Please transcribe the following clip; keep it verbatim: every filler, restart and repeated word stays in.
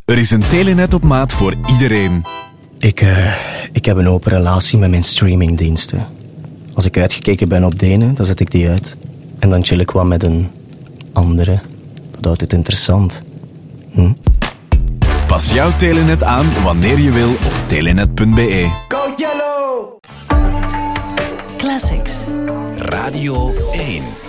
Er is een Telenet op maat voor iedereen. Ik, uh, ik heb een open relatie met mijn streamingdiensten. Als ik uitgekeken ben op de ene, dan zet ik die uit. En dan chill ik wat met een andere. Dat houdt het interessant. Hm? Pas jouw Telenet aan wanneer je wil op telenet punt be. Go Yellow! Classics. Radio één.